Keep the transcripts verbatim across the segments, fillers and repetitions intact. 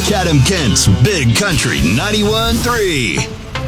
Chatham-Kent's Big Country ninety-one point three.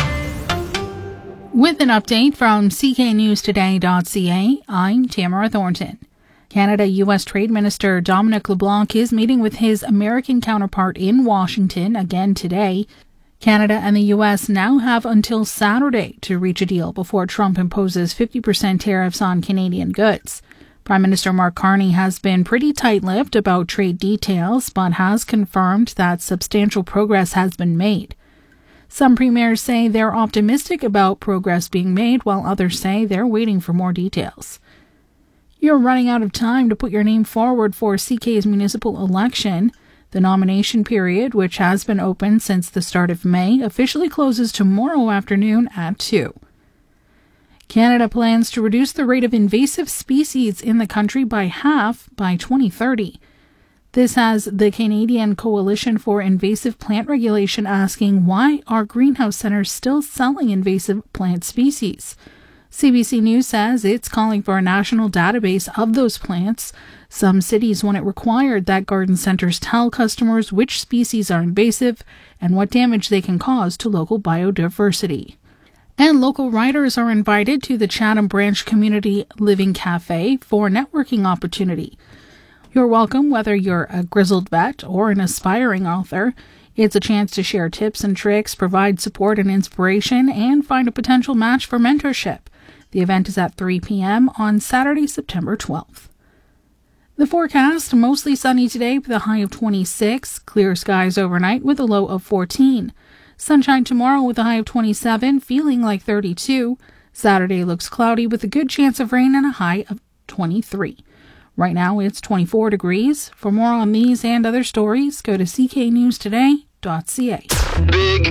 With an update from C K News Today dot C A, I'm Tamara Thornton. Canada-U S Trade Minister Dominic LeBlanc is meeting with his American counterpart in Washington again today. Canada and the U S now have until Saturday to reach a deal before Trump imposes fifty percent tariffs on Canadian goods. Prime Minister Mark Carney has been pretty tight-lipped about trade details, but has confirmed that substantial progress has been made. Some premiers say they're optimistic about progress being made, while others say they're waiting for more details. You're running out of time to put your name forward for C K's municipal election. The nomination period, which has been open since the start of May, officially closes tomorrow afternoon at two. Canada plans to reduce the rate of invasive species in the country by half by twenty thirty. This has the Canadian Coalition for Invasive Plant Regulation asking, why are greenhouse centers still selling invasive plant species? C B C News says it's calling for a national database of those plants. Some cities want it required that garden centers tell customers which species are invasive and what damage they can cause to local biodiversity. And local riders are invited to the Chatham Branch Community Living Cafe for networking opportunity. You're welcome whether you're a grizzled vet or an aspiring author. It's a chance to share tips and tricks, provide support and inspiration, and find a potential match for mentorship. The event is at three p.m. on Saturday, September twelfth. The forecast, mostly sunny today with a high of twenty-six, clear skies overnight with a low of fourteen. Sunshine tomorrow with a high of twenty-seven, feeling like thirty-two. Saturday looks cloudy with a good chance of rain and a high of twenty-three. Right now it's twenty-four degrees. For more on these and other stories, go to C K News Today dot C A. Big